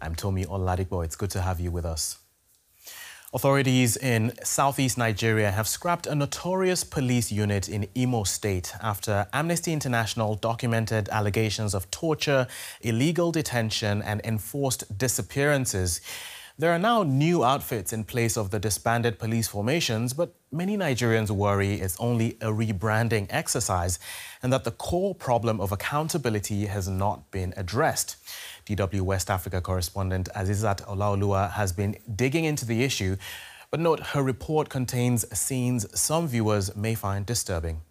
I'm Tomi Oladipo. It's good to have you with us. Authorities in southeast Nigeria have scrapped a notorious police unit in Imo State after Amnesty International documented allegations of torture, illegal detention, and enforced disappearances. There are now new outfits in place of the disbanded police formations, but many Nigerians worry it's only a rebranding exercise and that the core problem of accountability has not been addressed. DW West Africa correspondent Azizat Olaoluwa has been digging into the issue, but note her report contains scenes some viewers may find disturbing.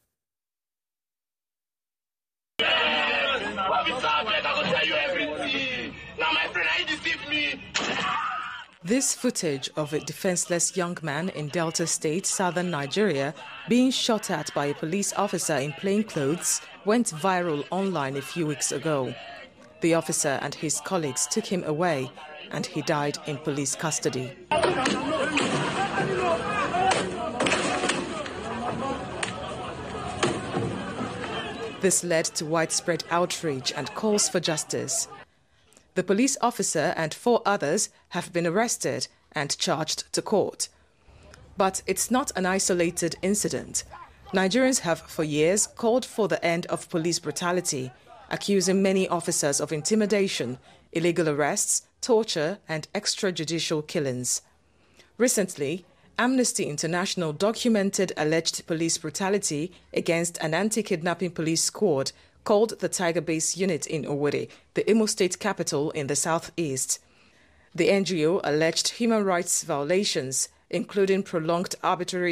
This footage of a defenseless young man in Delta State, southern Nigeria, being shot at by a police officer in plain clothes went viral online a few weeks ago. The officer and his colleagues took him away, and he died in police custody. This led to widespread outrage and calls for justice. The police officer and 4 others have been arrested and charged to court. But it's not an isolated incident. Nigerians have for years called for the end of police brutality, accusing many officers of intimidation, illegal arrests, torture, and extrajudicial killings. Recently, Amnesty International documented alleged police brutality against an anti-kidnapping police squad called the Tiger Base Unit in Owerri, the Imo State capital in the southeast. The NGO alleged human rights violations, including prolonged arbitrary